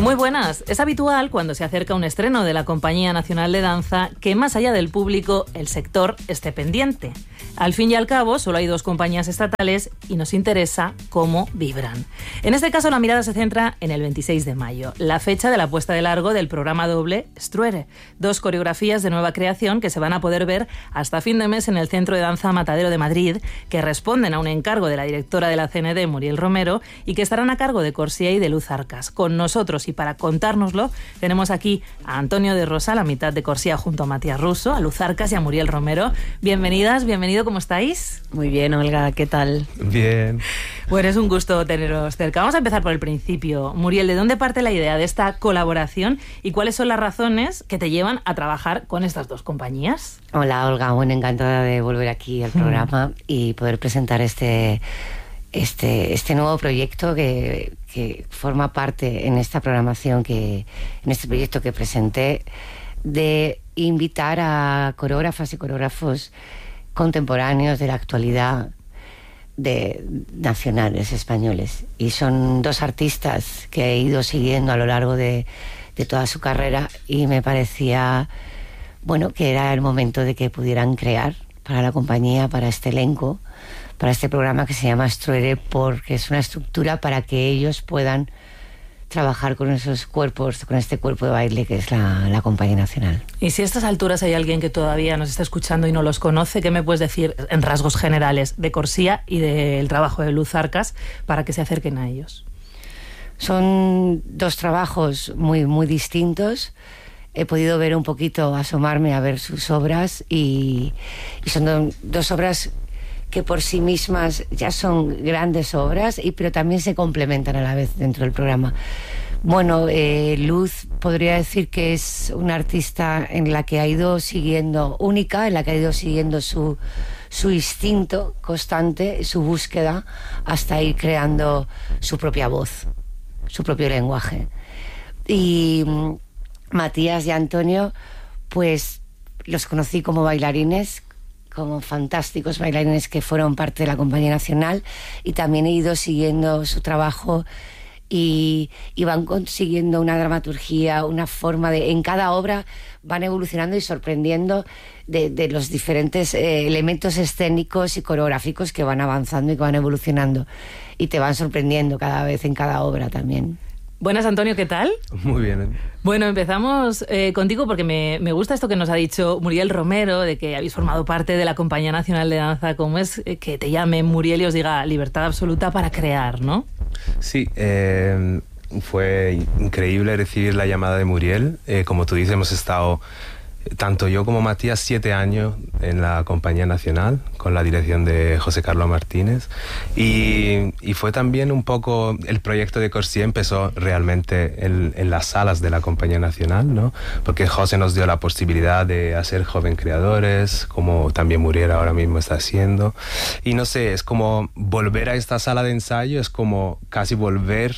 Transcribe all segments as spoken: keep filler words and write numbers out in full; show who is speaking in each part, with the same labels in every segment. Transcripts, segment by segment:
Speaker 1: Muy buenas. Es habitual cuando se acerca un estreno de la Compañía Nacional de Danza que más allá del público el sector esté pendiente. Al fin y al cabo solo hay dos compañías estatales y nos interesa cómo vibran. En este caso la mirada se centra en el veintiséis de mayo, la fecha de la puesta de largo del programa doble Struere, dos coreografías de nueva creación que se van a poder ver hasta fin de mes en el Centro de Danza Matadero de Madrid, que responden a un encargo de la directora de la C N D, Muriel Romero, y que estarán a cargo de Corsia y de Luz Arcas. Con nosotros y para contárnoslo tenemos aquí a Antonio de Rosa, la mitad de Corsia, junto a Matías Russo, a Luz Arcas y a Muriel Romero. Bienvenidas, bienvenido, ¿cómo estáis?
Speaker 2: Muy bien, Olga, ¿qué tal?
Speaker 3: Bien.
Speaker 1: Bueno, es un gusto teneros cerca. Vamos a empezar por el principio. Muriel, ¿de dónde parte la idea de esta colaboración y cuáles son las razones que te llevan a trabajar con estas dos compañías?
Speaker 2: Hola, Olga, bueno, encantada de volver aquí al programa mm. y poder presentar este, este, este nuevo proyecto que, que forma parte en esta programación, que, en este proyecto que presenté, de invitar a coreógrafas y coreógrafos contemporáneos de la actualidad, de nacionales españoles, y son dos artistas que he ido siguiendo a lo largo de, de toda su carrera, y me parecía bueno que era el momento de que pudieran crear para la compañía, para este elenco, para este programa que se llama Struere, porque es una estructura para que ellos puedan trabajar con esos cuerpos, con este cuerpo de baile que es la, la Compañía Nacional.
Speaker 1: Y si a estas alturas hay alguien que todavía nos está escuchando y no los conoce, ¿qué me puedes decir en rasgos generales de Corsia y del trabajo de Luz Arcas para que se acerquen a ellos?
Speaker 2: Son dos trabajos muy, muy distintos. He podido ver un poquito, asomarme a ver sus obras, y, y son do, dos obras que por sí mismas ya son grandes obras, y pero también se complementan a la vez dentro del programa. Bueno, eh, Luz podría decir que es una artista en la que ha ido siguiendo, única, en la que ha ido siguiendo su, su instinto constante, su búsqueda, hasta ir creando su propia voz, su propio lenguaje. Y Matías y Antonio, pues los conocí como bailarines, como fantásticos bailarines que fueron parte de la Compañía Nacional, y también he ido siguiendo su trabajo, y, y van consiguiendo una dramaturgia, una forma de... En cada obra van evolucionando y sorprendiendo de, de los diferentes eh, elementos escénicos y coreográficos que van avanzando y que van evolucionando, y te van sorprendiendo cada vez en cada obra también.
Speaker 1: Buenas, Antonio, ¿qué tal?
Speaker 3: Muy bien.
Speaker 1: Bueno, empezamos eh, contigo porque me, me gusta esto que nos ha dicho Muriel Romero, de que habéis formado parte de la Compañía Nacional de Danza. ¿Cómo es que te llame Muriel y os diga libertad absoluta para crear, no?
Speaker 3: Sí, eh, fue increíble recibir la llamada de Muriel. Eh, como tú dices, hemos estado, tanto yo como Matías, siete años en la Compañía Nacional con la dirección de José Carlos Martínez, y, y fue también un poco, el proyecto de Corsia empezó realmente en, en las salas de la Compañía Nacional, ¿no? Porque José nos dio la posibilidad de hacer joven creadores, como también Muriel ahora mismo está haciendo, y no sé, es como volver a esta sala de ensayo, es como casi volver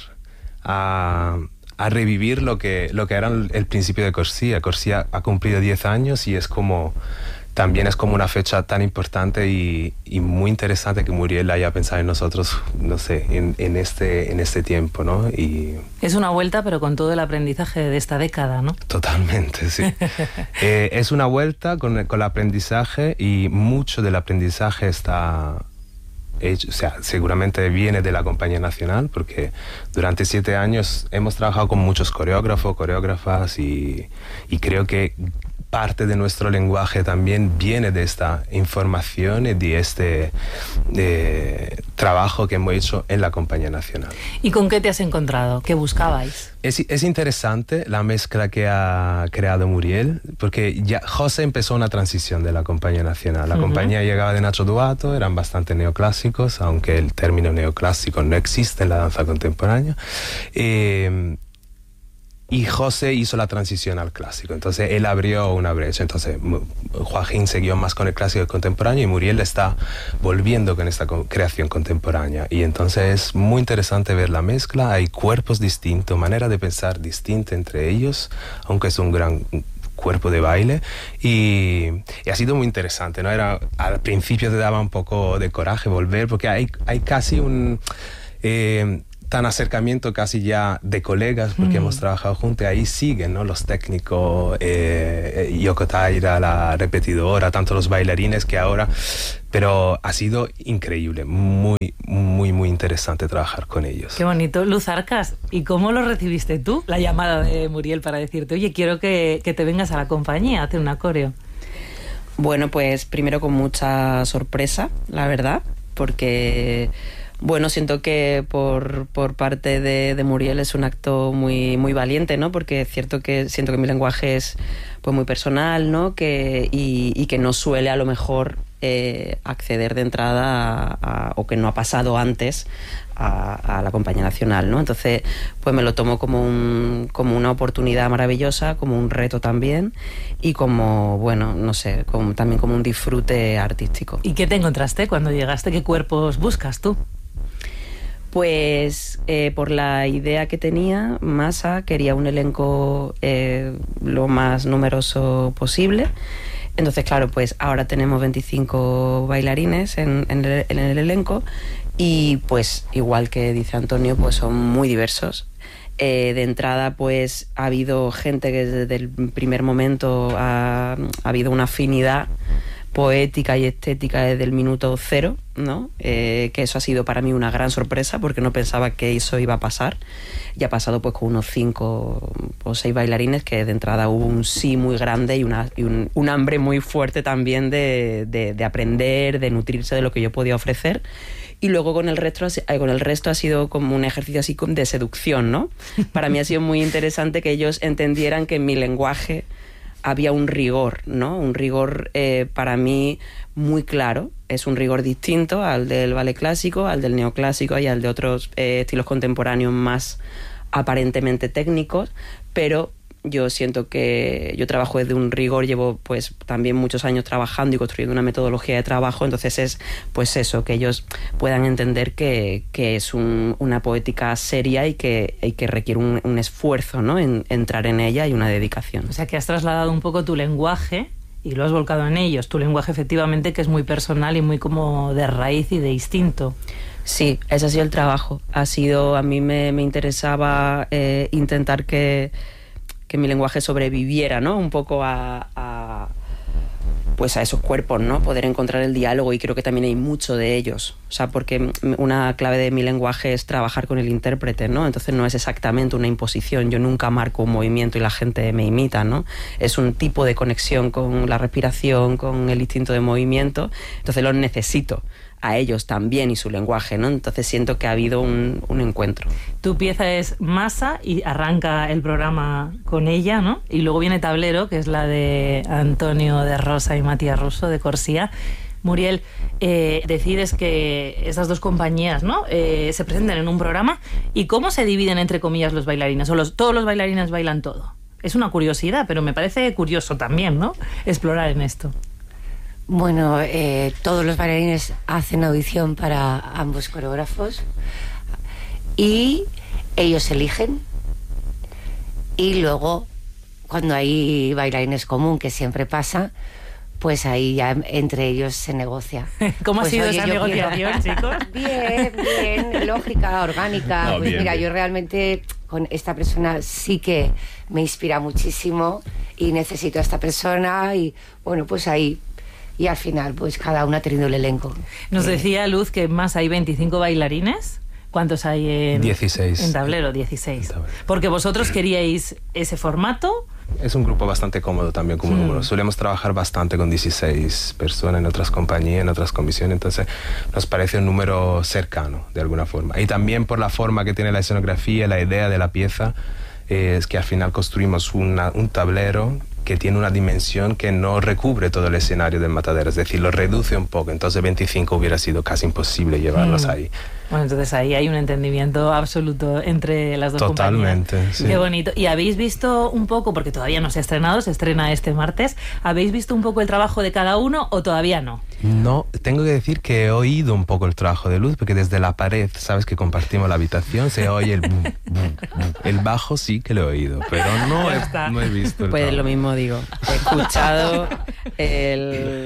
Speaker 3: a... a revivir lo que, lo que era el principio de Corsia. Corsia ha cumplido diez años y es como, también es como una fecha tan importante y, y muy interesante que Muriel haya pensado en nosotros, no sé, en, en, este, en este tiempo, ¿no? Y
Speaker 1: es una vuelta, pero con todo el aprendizaje de esta década, ¿no?
Speaker 3: Totalmente, sí. eh, es una vuelta con, con el aprendizaje, y mucho del aprendizaje está... Hecho, o sea, seguramente viene de la Compañía Nacional, porque durante siete años hemos trabajado con muchos coreógrafos, coreógrafas, y, y creo que parte de nuestro lenguaje también viene de esta información y de este de trabajo que hemos hecho en la Compañía Nacional.
Speaker 1: ¿Y con qué te has encontrado? ¿Qué buscabais?
Speaker 3: Es, es interesante la mezcla que ha creado Muriel, porque ya José empezó una transición de la Compañía Nacional. La uh-huh. compañía llegaba de Nacho Duato, eran bastante neoclásicos, aunque el término neoclásico no existe en la danza contemporánea. Eh, Y José hizo la transición al clásico, entonces él abrió una brecha. Entonces Joaquín siguió más con el clásico contemporáneo, y Muriel está volviendo con esta creación contemporánea. Y entonces es muy interesante ver la mezcla. Hay cuerpos distintos, manera de pensar distinta entre ellos, aunque es un gran cuerpo de baile, y, y ha sido muy interesante, ¿no? Era, al principio te daba un poco de coraje volver, porque hay, hay casi un... Eh, tan acercamiento casi ya de colegas, porque mm. hemos trabajado juntos, ahí siguen, ¿no? Los técnicos, eh, Yoko Taira, la repetidora, tanto los bailarines que ahora... Pero ha sido increíble, muy, muy, muy interesante trabajar con ellos.
Speaker 1: Qué bonito. Luz Arcas, ¿y cómo lo recibiste tú? La llamada de Muriel para decirte, oye, quiero que, que te vengas a la compañía a hacer un coreo.
Speaker 4: Bueno, pues primero con mucha sorpresa, la verdad, porque... Bueno, siento que por, por parte de, de Muriel es un acto muy, muy valiente, ¿no? Porque es cierto que siento que mi lenguaje es pues muy personal, ¿no? Que, y, y que no suele a lo mejor eh, acceder de entrada a, a, o que no ha pasado antes a, a la Compañía Nacional, ¿no? Entonces, pues me lo tomo como, un, como una oportunidad maravillosa, como un reto también y como, bueno, no sé, como, también como un disfrute artístico.
Speaker 1: ¿Y qué te encontraste cuando llegaste? ¿Qué cuerpos buscas tú?
Speaker 4: Pues eh, por la idea que tenía, Masa quería un elenco eh, lo más numeroso posible. Entonces, claro, pues ahora tenemos veinticinco bailarines en, en, el, en el elenco y pues igual que dice Antonio, pues son muy diversos. Eh, de entrada, pues ha habido gente que desde el primer momento ha, ha habido una afinidad poética y estética desde el minuto cero, ¿no? Eh, que eso ha sido para mí una gran sorpresa porque no pensaba que eso iba a pasar. Y ha pasado pues con unos cinco o seis bailarines que de entrada hubo un sí muy grande y, una, y un, un hambre muy fuerte también de, de, de aprender, de nutrirse de lo que yo podía ofrecer. Y luego con el resto, con el resto ha sido como un ejercicio así de seducción, ¿no? Para mí ha sido muy interesante que ellos entendieran que en mi lenguaje había un rigor, ¿no? Un rigor eh, para mí muy claro. Es un rigor distinto al del ballet clásico, al del neoclásico y al de otros eh, estilos contemporáneos más aparentemente técnicos, pero yo siento que yo trabajo desde un rigor, llevo pues también muchos años trabajando y construyendo una metodología de trabajo, entonces es pues eso, que ellos puedan entender que, que es un, una poética seria y que, y que requiere un, un esfuerzo, ¿no? En, en entrar en ella y una dedicación.
Speaker 1: O sea que has trasladado un poco tu lenguaje y lo has volcado en ellos, tu lenguaje efectivamente que es muy personal y muy como de raíz y de instinto.
Speaker 4: Sí, ese ha sido el trabajo. Ha sido, a mí me, me interesaba eh, intentar que que mi lenguaje sobreviviera, ¿no? Un poco a, a pues a esos cuerpos, ¿no? Poder encontrar el diálogo y creo que también hay mucho de ellos. O sea, porque una clave de mi lenguaje es trabajar con el intérprete, ¿no? Entonces no es exactamente una imposición. Yo nunca marco un movimiento y la gente me imita, ¿no? Es un tipo de conexión con la respiración, con el instinto de movimiento. Entonces los necesito a ellos también y su lenguaje, ¿no? Entonces siento que ha habido un, un encuentro.
Speaker 1: Tu pieza es Masa y arranca el programa con ella, ¿no? Y luego viene Tablero, que es la de Antonio de Rosa y Matías Russo de Corsía. Muriel, eh, decides que esas dos compañías, ¿no? Eh, se presenten en un programa. ¿Y cómo se dividen, entre comillas, los bailarines? ¿O los, todos los bailarines bailan todo? Es una curiosidad, pero me parece curioso también, ¿no? Explorar en esto.
Speaker 2: Bueno, eh, todos los bailarines hacen audición para ambos coreógrafos y ellos eligen y luego cuando hay bailarines común, que siempre pasa, pues ahí ya entre ellos se negocia.
Speaker 1: ¿Cómo
Speaker 2: pues,
Speaker 1: ha sido
Speaker 2: oye,
Speaker 1: esa negociación, quiero... chicos?
Speaker 2: Bien, bien, lógica, orgánica. No, pues bien, mira, bien. Yo realmente con esta persona sí que me inspira muchísimo y necesito a esta persona y bueno, pues ahí... Y al final, pues cada uno ha tenido el elenco.
Speaker 1: Nos decía Luz que más hay veinticinco bailarines. ¿Cuántos hay en,
Speaker 3: dieciséis.
Speaker 1: En Tablero? dieciséis. Porque vosotros queríais ese formato.
Speaker 3: Es un grupo bastante cómodo también como mm. número. Solemos trabajar bastante con dieciséis personas en otras compañías, en otras comisiones, entonces nos parece un número cercano de alguna forma. Y también por la forma que tiene la escenografía, la idea de la pieza, eh, es que al final construimos una, un tablero que tiene una dimensión que no recubre todo el escenario del Matadero, es decir, lo reduce un poco, entonces veinticinco hubiera sido casi imposible llevarlos mm. ahí.
Speaker 1: Bueno, entonces ahí hay un entendimiento absoluto entre las dos
Speaker 3: Totalmente,
Speaker 1: compañías.
Speaker 3: Sí.
Speaker 1: Qué bonito. ¿Y habéis visto un poco, porque todavía no se ha estrenado, se estrena este martes, ¿habéis visto un poco el trabajo de cada uno o todavía no?
Speaker 3: No, tengo que decir que he oído un poco el trabajo de Luz, porque desde la pared, sabes que compartimos la habitación, se oye el bum, bum, bum. El bajo sí que lo he oído, pero no, he, no he visto el
Speaker 4: Pues
Speaker 3: trabajo.
Speaker 4: Lo mismo digo, he escuchado el,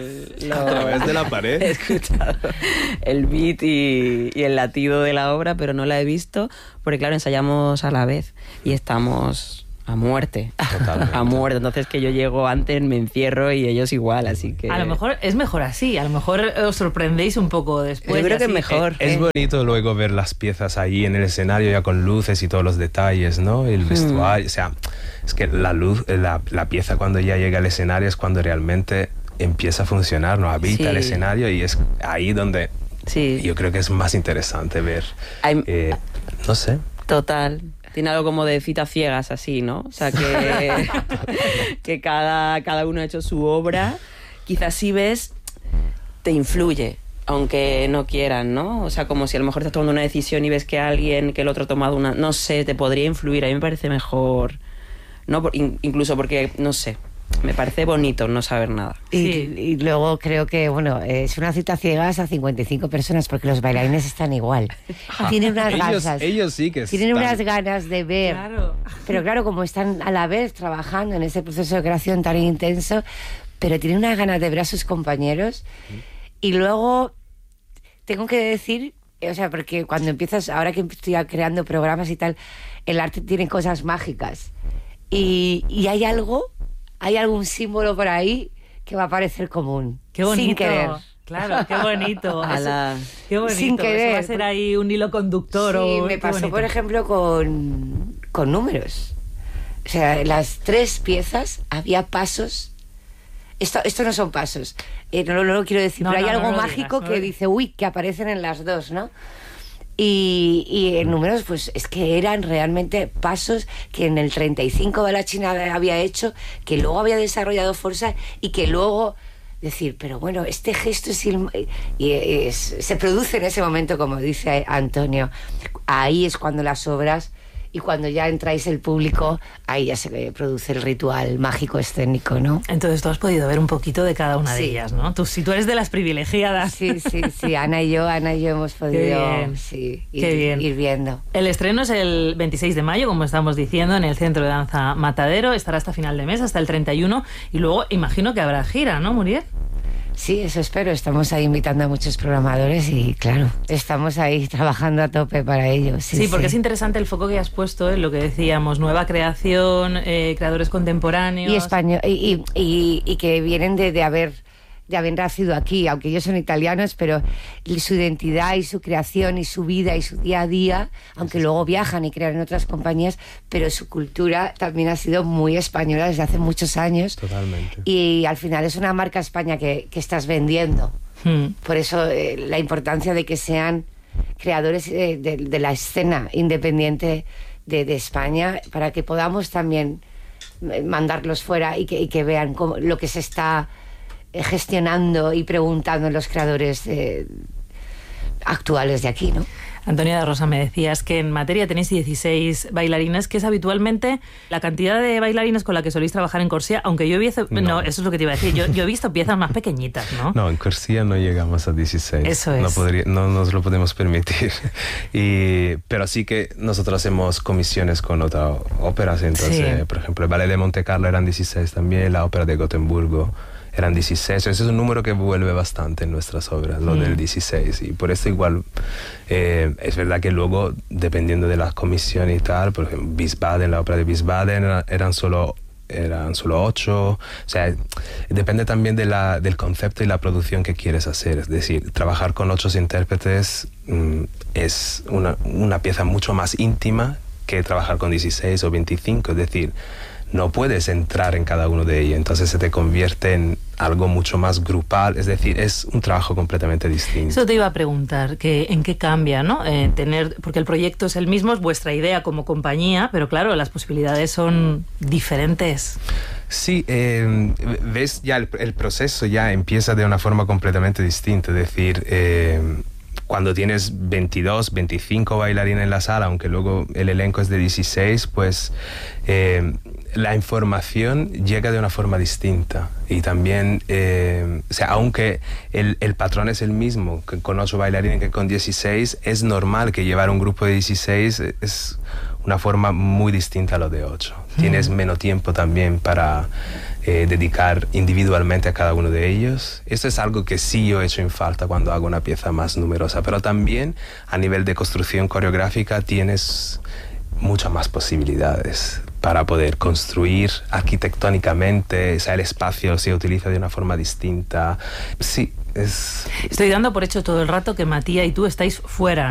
Speaker 4: lo-
Speaker 3: A través de la pared.
Speaker 4: He escuchado el beat y, y el latido de la obra, pero no la he visto porque, claro, ensayamos a la vez y estamos a muerte.
Speaker 3: Totalmente.
Speaker 4: A muerte. Entonces, que yo llego antes, me encierro y ellos igual, así que...
Speaker 1: A lo mejor es mejor así, a lo mejor os sorprendéis un poco después.
Speaker 4: Yo creo
Speaker 1: y
Speaker 4: que es
Speaker 1: así.
Speaker 4: mejor.
Speaker 3: Es
Speaker 4: ¿eh?
Speaker 3: bonito luego ver las piezas ahí en el escenario ya con luces y todos los detalles, ¿no? El vestuario, o sea, es que la luz, la, la pieza cuando ya llega al escenario es cuando realmente empieza a funcionar, ¿no? Habita
Speaker 4: Sí.
Speaker 3: el escenario y es ahí donde
Speaker 4: Sí.
Speaker 3: yo creo que es más interesante ver,
Speaker 4: Hay-
Speaker 3: eh, no sé.
Speaker 4: Total. Tiene algo como de citas ciegas así, ¿no? O sea, que, que cada, cada uno ha hecho su obra. Quizás si ves, te influye, aunque no quieran, ¿no? O sea, como si a lo mejor estás tomando una decisión y ves que alguien, que el otro ha tomado una... No sé, te podría influir. A mí me parece mejor, ¿no? Por- in- incluso porque, no sé, me parece bonito no saber nada.
Speaker 2: Y,
Speaker 1: Sí.
Speaker 2: y luego creo que, bueno, es una cita ciegas a cincuenta y cinco personas porque los bailarines están igual. Tienen unas
Speaker 3: Ellos,
Speaker 2: ganas.
Speaker 3: ellos sí que
Speaker 2: Tienen
Speaker 3: están-
Speaker 2: unas ganas de ver.
Speaker 1: Claro.
Speaker 2: Pero claro, como están a la vez trabajando en ese proceso de creación tan intenso, pero tienen unas ganas de ver a sus compañeros. Y luego tengo que decir, o sea, porque cuando empiezas, ahora que estoy creando programas y tal, el arte tiene cosas mágicas. Y, y hay algo, hay algún símbolo por ahí que va a parecer común.
Speaker 1: Qué bonito.
Speaker 2: Sin querer.
Speaker 1: Claro, qué bonito.
Speaker 4: A la-
Speaker 1: Qué bonito.
Speaker 2: Sin
Speaker 1: Eso
Speaker 2: querer.
Speaker 1: va a ser ahí un hilo conductor.
Speaker 2: Sí,
Speaker 1: o...
Speaker 2: me
Speaker 1: qué
Speaker 2: pasó,
Speaker 1: bonito.
Speaker 2: por ejemplo, con, con números. O sea, en las tres piezas había pasos. Esto, esto no son pasos, eh, no, no lo quiero decir,
Speaker 1: No,
Speaker 2: pero
Speaker 1: no,
Speaker 2: hay
Speaker 1: no
Speaker 2: algo
Speaker 1: lo
Speaker 2: mágico
Speaker 1: digas, no
Speaker 2: que
Speaker 1: lo-
Speaker 2: dice, uy, que aparecen en las dos, ¿no? Y, y en números, pues es que eran realmente pasos que en el treinta y cinco de la China había hecho, que luego había desarrollado fuerza y que luego decir, pero bueno, este gesto es, il- y es- se produce en ese momento, como dice Antonio. Ahí es cuando las obras, y cuando ya entráis el público, ahí ya se produce el ritual mágico escénico, ¿no?
Speaker 1: Entonces tú has podido ver un poquito de cada una de
Speaker 2: Sí.
Speaker 1: ellas, ¿no? Tú, si tú eres de las privilegiadas.
Speaker 2: Sí, sí, sí, Ana y yo, Ana y yo hemos podido
Speaker 1: bien,
Speaker 2: sí,
Speaker 1: qué
Speaker 2: ir,
Speaker 1: bien.
Speaker 2: ir viendo.
Speaker 1: El estreno es el veintiséis de mayo, como estamos diciendo, en el Centro de Danza Matadero. Estará hasta final de mes, hasta el treinta y uno. Y luego imagino que habrá gira, ¿no, Muriel?
Speaker 2: Sí, eso espero. Estamos ahí invitando a muchos programadores y, claro, estamos ahí trabajando a tope para ello. Sí,
Speaker 1: Sí, porque
Speaker 2: sí.
Speaker 1: es interesante el foco que has puesto en lo que decíamos, nueva creación, eh, creadores contemporáneos.
Speaker 2: Y español y, y, y- y que vienen de, de haber de haber nacido aquí, aunque ellos son italianos, pero su identidad y su creación y su vida y su día a día, aunque luego viajan y crean en otras compañías, pero su cultura también ha sido muy española desde hace muchos años.
Speaker 3: Totalmente.
Speaker 2: Y al final es una marca España que, que estás vendiendo.
Speaker 1: Hmm.
Speaker 2: Por eso eh, la importancia de que sean creadores eh, de, de la escena independiente de, de España, para que podamos también eh, mandarlos fuera y que, y que vean cómo, lo que se está eh, gestionando y preguntando los creadores eh, actuales de aquí, ¿no?
Speaker 1: Antonia de Rosa, me decías que en materia tenéis dieciséis bailarines, que es habitualmente la cantidad de bailarines con la que soléis trabajar en Corsia, aunque yo he visto... No.
Speaker 3: No.
Speaker 1: eso es lo que te iba a decir. Yo, yo he visto piezas más pequeñitas, ¿no?
Speaker 3: No, en Corsia no llegamos a dieciséis.
Speaker 1: Eso
Speaker 3: No,
Speaker 1: es.
Speaker 3: podría, no nos lo podemos permitir. Y, pero sí que nosotros hacemos comisiones con otras óperas. Entonces,
Speaker 1: Sí.
Speaker 3: por ejemplo, el Ballet de Monte Carlo eran dieciséis también, la ópera de Gotemburgo eran dieciséis. Ese es un número que vuelve bastante en nuestras obras, lo
Speaker 1: Mm.
Speaker 3: del dieciséis. Y por eso igual eh, es verdad que luego, dependiendo de las comisiones y tal, por ejemplo, Wiesbaden, la ópera de Wiesbaden era- eran solo eran solo ocho, o sea, depende también de la, del concepto y la producción que quieres hacer, es decir, trabajar con ocho intérpretes mm, es una, una pieza mucho más íntima que trabajar con dieciséis o veinticinco, es decir, no puedes entrar en cada uno de ellos, entonces se te convierte en algo mucho más grupal, es decir, es un trabajo completamente distinto.
Speaker 1: Eso te iba a preguntar, que en qué cambia, ¿no? Eh, tener, porque el proyecto es el mismo, es vuestra idea como compañía, pero claro, las posibilidades son diferentes.
Speaker 3: Sí, eh, ves ya el, el proceso ya empieza de una forma completamente distinta, es decir, eh, cuando tienes veintidós, veinticinco bailarines en la sala, aunque luego el elenco es de dieciséis, pues eh, la información llega de una forma distinta. Y también, eh, o sea, aunque el, el patrón es el mismo, que con ocho bailarines que con dieciséis, es normal que llevar un grupo de dieciséis es una forma muy distinta a lo de ocho. Mm. Tienes menos tiempo también para eh, dedicar individualmente a cada uno de ellos. Esto es algo que sí yo he hecho en falta cuando hago una pieza más numerosa, pero también a nivel de construcción coreográfica tienes muchas más posibilidades para poder construir arquitectónicamente, o sea, el espacio se utiliza de una forma distinta. Sí, es...
Speaker 1: Estoy dando por hecho todo el rato que Matías y tú estáis fuera,